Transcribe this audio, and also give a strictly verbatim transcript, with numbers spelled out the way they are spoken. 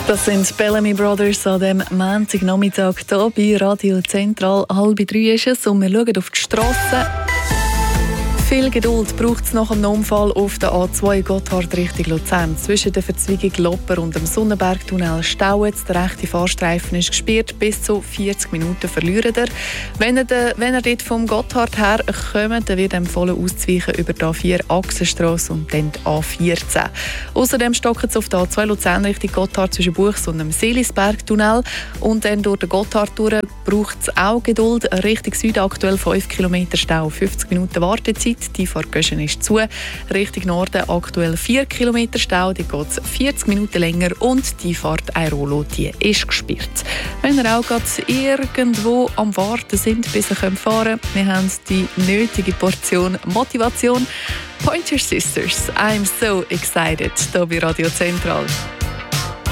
Das sind Bellamy Brothers an dem Montagnachmittag hier bei Radio Zentral. Halb drei ist es und wir schauen auf die Strasse. Viel Geduld braucht es nach einem Unfall auf der A zwei Gotthard Richtung Luzern. Zwischen der Verzweigung Lopper und dem Sonnenbergtunnel staut. Der rechte Fahrstreifen ist gesperrt. Bis zu vierzig Minuten verliert er. Wenn er, de, wenn er dort vom Gotthard her kommt, dann wird empfohlen auszuweichen über die A vier Achsenstrasse und dann die A vierzehn. Außerdem stocken es auf der A zwei Luzern Richtung Gotthard zwischen Buchs und dem Seelisbergtunnel. Und dann durch den Gotthard durch braucht es auch Geduld. Richtung Süden aktuell fünf Kilometer Stau, fünfzig Minuten Wartezeit. Die Fahrt Göschen ist zu. Richtung Norden aktuell vier Kilometer Stau, die geht es vierzig Minuten länger und die Fahrt Airolo die ist gesperrt. Wenn ihr auch gerade irgendwo am Warten sind, bis ihr fahren könnt, wir haben die nötige Portion Motivation. Pointer Sisters, I'm so excited, hier bei Radio Zentral.